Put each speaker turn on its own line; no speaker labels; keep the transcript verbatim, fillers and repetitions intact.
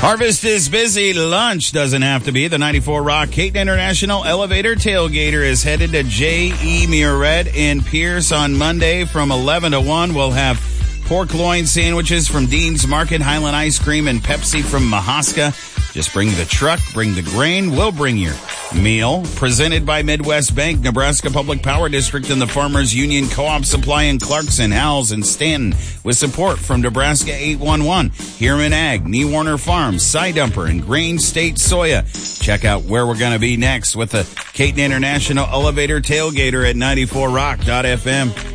Harvest is busy. Lunch doesn't have to be. The ninety-four Rock Caton International Elevator Tailgater is headed to J E. Muret in Pierce on Monday from eleven to one. We'll have pork loin sandwiches from Dean's Market, Highland Ice Cream, and Pepsi from Mahaska. Just bring the truck, bring the grain, we'll bring your meal. Presented by Midwest Bank, Nebraska Public Power District, and the Farmers Union Co-op Supply in Clarkson, Howells, and Stanton, with support from Nebraska eight one one, Heerman Ag, Nee Warner Farms, Sidumper, and Grain State Soya. Check out where we're going to be next with the Caton International Elevator Tailgater at ninety-four rock dot f m.